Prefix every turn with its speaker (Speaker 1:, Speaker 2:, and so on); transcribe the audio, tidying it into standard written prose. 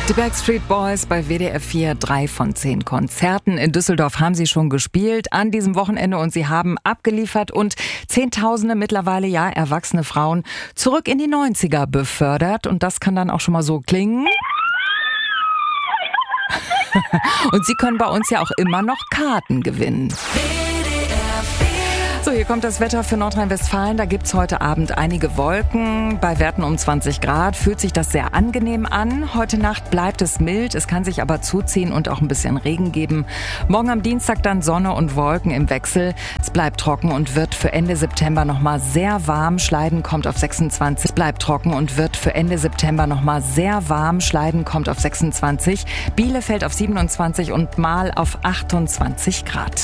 Speaker 1: Die Backstreet Boys bei WDR 4, 3 von 10 Konzerten. In Düsseldorf haben sie schon gespielt an diesem Wochenende und sie haben abgeliefert und Zehntausende mittlerweile, ja, erwachsene Frauen zurück in die 90er befördert. Und das kann dann auch schon mal so klingen. Und Sie können bei uns ja auch immer noch Karten gewinnen. So, hier kommt das Wetter für Nordrhein-Westfalen. Da gibt's heute Abend einige Wolken. Bei Werten um 20 Grad fühlt sich das sehr angenehm an. Heute Nacht bleibt es mild. Es kann sich aber zuziehen und auch ein bisschen Regen geben. Morgen am Dienstag dann Sonne und Wolken im Wechsel. Es bleibt trocken und wird für Ende September nochmal sehr warm. Schleiden kommt auf 26. Es bleibt trocken und wird für Ende September nochmal sehr warm. Schleiden kommt auf 26. Bielefeld auf 27 und Marl auf 28 Grad.